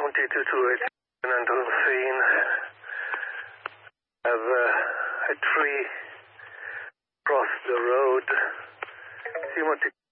County 228 and Hussein have a tree crossed the road. See what